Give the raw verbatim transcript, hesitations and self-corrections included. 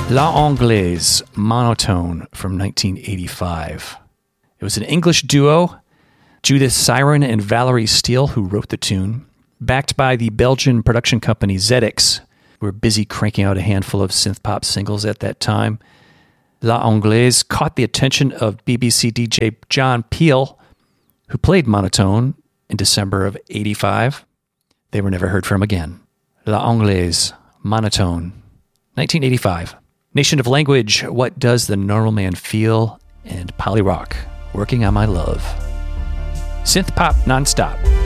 La Anglaise, Monotone from nineteen eighty-five. It was an English duo, Judith Siren and Valerie Steele, who wrote the tune, backed by the Belgian production company Z X, who were busy cranking out a handful of synth-pop singles at that time. La Anglaise caught the attention of B B C D J John Peel, who played Monotone in December of eighty-five. They were never heard from again. La Anglaise, Monotone, nineteen eighty-five. Nation of Language, What Does the Normal Man Feel? And Polyrock, Working on My Love. Synth pop nonstop.